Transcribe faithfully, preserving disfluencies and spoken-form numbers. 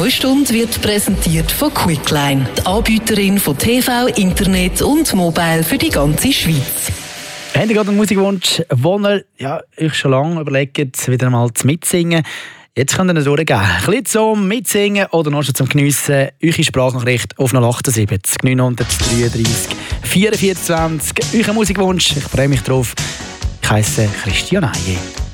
Stunde wird präsentiert von Quickline, die Anbieterin von T V, Internet und Mobile für die ganze Schweiz. Habt ihr gerade einen Musikwunsch, den ihr ja, euch schon lange überlegt, wieder mal zu mitsingen? Jetzt könnt ihr ihn durchgeben. Ein bisschen zum Mitsingen oder noch schon zum Geniessen. Eure Sprachnachricht auf null achtundsiebzig neunhundertdreiunddreißig vierundvierzig zwanzig. Euer Musikwunsch, ich freue mich drauf. Ich heisse Christian Eije.